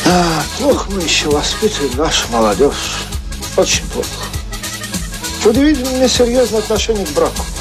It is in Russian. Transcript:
Плохо мы еще воспитываем нашу молодежь. Очень плохо. Удивительно несерьезное отношение к браку.